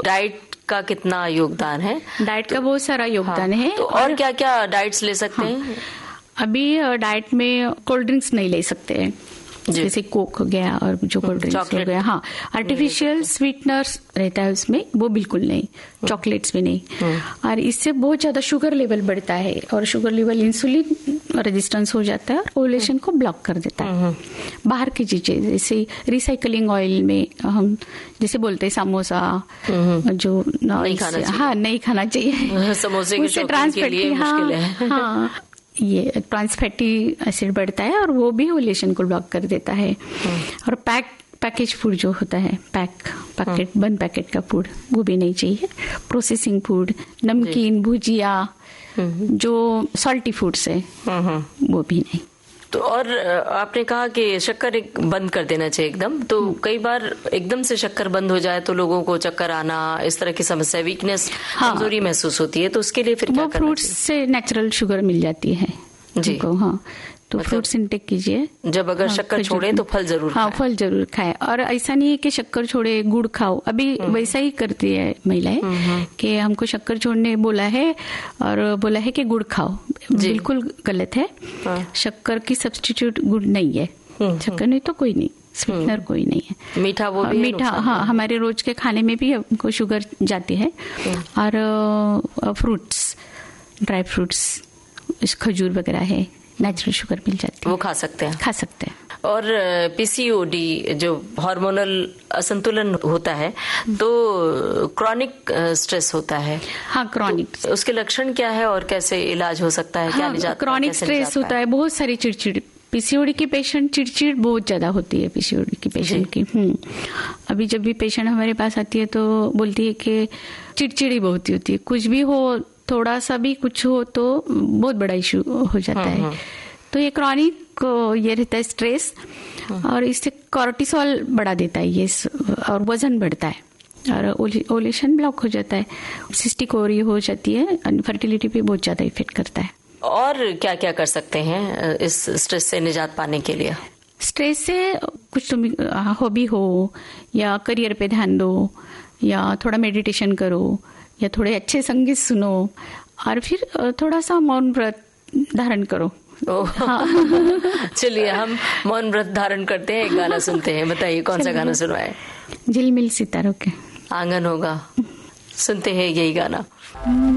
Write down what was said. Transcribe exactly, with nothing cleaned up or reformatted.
Diet का कितना योगदान है? डाइट का बहुत सारा योगदान हाँ, है। तो और, और क्या क्या डाइट्स ले सकते हाँ, हैं? अभी डाइट में कोल्ड ड्रिंक्स नहीं ले सकते हैं, जैसे कोक हो गया और जो कोल्ड ड्रिंक्स हो गया। हाँ, आर्टिफिशियल स्वीटनर्स रहता है उसमें, वो बिल्कुल नहीं, चॉकलेट्स भी नहीं। और इससे बहुत ज्यादा शुगर लेवल बढ़ता है और शुगर लेवल इंसुलिन रेजिस्टेंस हो जाता है और ओवुलेशन को ब्लॉक कर देता है। बाहर की चीजें जैसे रिसाइकलिंग ऑयल में हम जैसे बोलते हैं समोसा जो नहीं खाना चाहिए। हाँ नहीं खाना चाहिए समोसे के शौकीन के लिए मुश्किल है। हाँ, ये ट्रांस फैटी एसिड बढ़ता है और वो भी ओवुलेशन को ब्लॉक कर देता है। और पैक पैकेज फूड जो होता है, पैक पैकेट बंद पैकेट का फूड, वो भी नहीं चाहिए। प्रोसेसिंग फूड, नमकीन, भुजिया, जो सॉल्टी फूड्स है वो भी नहीं। तो और आपने कहा कि शक्कर एक बंद कर देना चाहिए एकदम, तो कई बार एकदम से शक्कर बंद हो जाए तो लोगों को चक्कर आना, इस तरह की समस्या, वीकनेस, हाँ, कमजोरी महसूस होती है, तो उसके लिए फिर क्या करना चाहिए? फ्रूट्स से नेचुरल शुगर मिल जाती है जी को। हाँ, तो मतलब फ्रूट्स इंटेक कीजिए। जब अगर हाँ, शक्कर छोड़े तो फल जरूर हाँ खाएं। फल जरूर खाएं। और ऐसा नहीं है कि शक्कर छोड़े गुड़ खाओ, अभी वैसा ही करती है महिलाएं कि हमको शक्कर छोड़ने बोला है और बोला है कि गुड़ खाओ, बिल्कुल गलत है। हाँ। शक्कर की सब्स्टिट्यूट गुड़ नहीं है, शक्कर नहीं तो कोई नहीं, स्वीटनर कोई नहीं है। मीठा वो भी मीठा हाँ, हमारे रोज के खाने में भी हमको शुगर जाती है। और फ्रूट्स, ड्राई फ्रूट्स, खजूर वगैरह है, नेचुरल शुगर मिल जाती है, वो खा सकते हैं खा सकते हैं। और पीसीओडी जो हार्मोनल असंतुलन होता है, तो क्रॉनिक स्ट्रेस होता है। हाँ, क्रॉनिक तो उसके लक्षण क्या है और कैसे इलाज हो सकता है? हाँ, क्या क्रॉनिक स्ट्रेस होता है, बहुत सारी चिड़चिड़, पीसीओडी की पेशेंट चिड़चिड़ बहुत ज्यादा होती है पीसीओडी की पेशेंट की। हम्म अभी जब भी पेशेंट हमारे पास आती है तो बोलती है कि चिड़चिड़ी बहुत होती है, कुछ भी हो, थोड़ा सा भी कुछ हो तो बहुत बड़ा इशू हो जाता है। तो ये क्रॉनिक ये रहता है स्ट्रेस, और इससे कॉर्टिसोल बढ़ा देता है ये, और वजन बढ़ता है और ओवुलेशन ब्लॉक हो जाता है, सिस्टिक ओवरी हो जाती है, फर्टिलिटी पे बहुत ज्यादा इफेक्ट करता है। और क्या क्या कर सकते हैं इस स्ट्रेस से निजात पाने के लिए? स्ट्रेस से कुछ तुम हॉबी हो या करियर पे ध्यान दो, या थोड़ा मेडिटेशन करो, या थोड़े अच्छे संगीत सुनो, और फिर थोड़ा सा मौन व्रत धारण करो। हाँ। चलिए हम मौन व्रत धारण करते हैं, एक गाना सुनते हैं। बताइए कौन सा गाना सुनवाए? झिलमिल सितारों के आंगन होगा, सुनते हैं यही गाना।